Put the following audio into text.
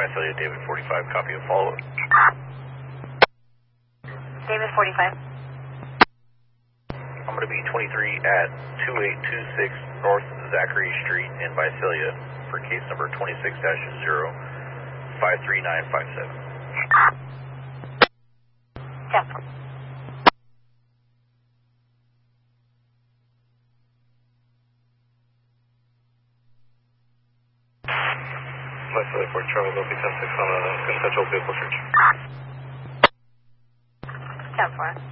Visalia, David 45, copy of follow-up. David 45. I'm going to be 23 at 2826 North Zachary Street in Visalia for case number 26-0-53957. 10-4. Visalia for Charlie, Loki 10-6 on a consensual vehicle search. 10-4.